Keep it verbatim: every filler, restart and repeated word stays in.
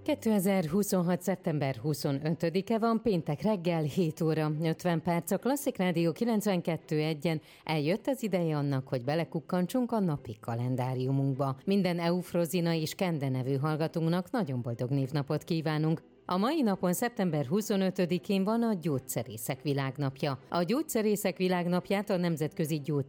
kétezer-huszonhat. szeptember huszonötödike van, péntek reggel, hét óra ötven perc. A Klasszik Rádió kilencvenkettő egyen eljött az ideje annak, hogy belekukkantsunk a napi kalendáriumunkba. Minden Eufrozina és Kende nevű hallgatónknak nagyon boldog névnapot kívánunk. A mai napon, szeptember huszonötödikén van a Gyógyszerészek Világnapja. A Gyógyszerészek Világnapját a Nemzetközi Gyógy